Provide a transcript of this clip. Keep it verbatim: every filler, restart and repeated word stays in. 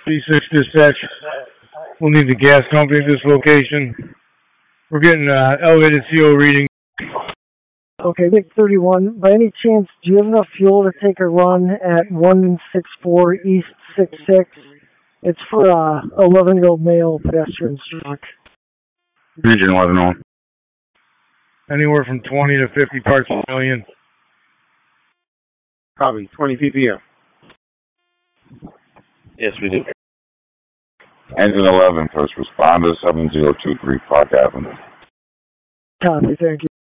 B six dispatch. We'll need the gas company at this location. We're getting uh, elevated C O reading. Okay, Vic thirty-one. By any chance, do you have enough fuel to take a run at one sixty-four East sixty-six? It's for a eleven-year-old male pedestrian struck. Engine eleven on. Anywhere from twenty to fifty parts per million. Copy. twenty P P M. Yes, we do. Engine eleven, first responder, seven zero two three Park Avenue. Copy, thank you.